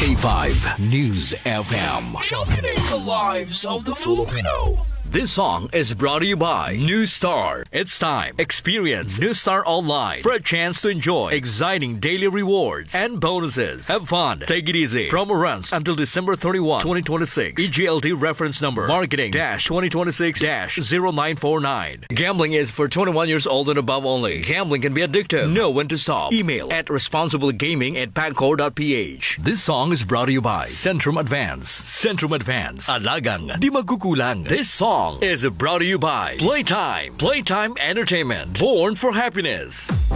K5 News FM. Championing the lives of the Filipino. This song is brought to you by New Star. It's time. Experience New Star Online for a chance to enjoy exciting daily rewards and bonuses. Have fun. Take it easy. Promo runs until December 31, 2026. EGLD reference number marketing-2026-0949. Gambling is for 21 years old and above only. Gambling can be addictive. Know when to stop. Email at responsiblegaming@pagcor.ph. This song is brought to you by Centrum Advance. Centrum Advance. Alagang di magkukulang. This song is brought to you by Playtime. Playtime Entertainment. Born for happiness.